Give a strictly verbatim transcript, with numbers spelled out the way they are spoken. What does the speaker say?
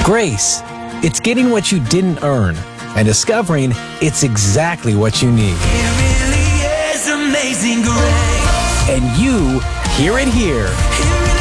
Grace, it's getting what you didn't earn and discovering it's exactly what you need. It really is amazing grace. And you hear it here. It really